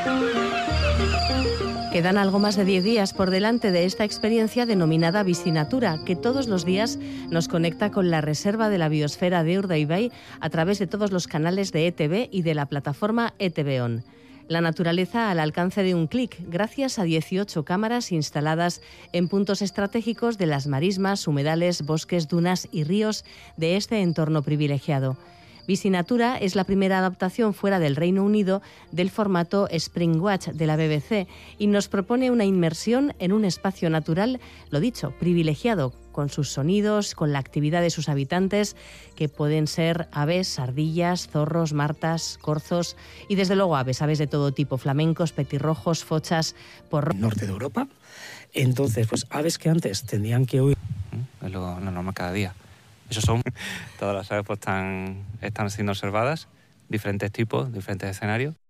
Quedan algo más de 10 días por delante de esta experiencia denominada Piscinatura, que todos los días nos conecta con la reserva de la biosfera de Urdaibai a través de todos los canales de ETV y de la plataforma ETV On. La naturaleza al alcance de un clic, gracias a 18 cámaras instaladas en puntos estratégicos de las marismas, humedales, bosques, dunas y ríos de este entorno privilegiado. Piscinatura es la primera adaptación fuera del Reino Unido del formato Springwatch de la BBC y nos propone una inmersión en un espacio natural, lo dicho, privilegiado, con sus sonidos, con la actividad de sus habitantes, que pueden ser aves, ardillas, zorros, martas, corzos y desde luego aves de todo tipo, flamencos, petirrojos, fochas, por norte de Europa. Entonces, pues aves que antes tendrían que huir. Es lo normal cada día. Esos son, todas las aves pues están siendo observadas, diferentes tipos, diferentes escenarios.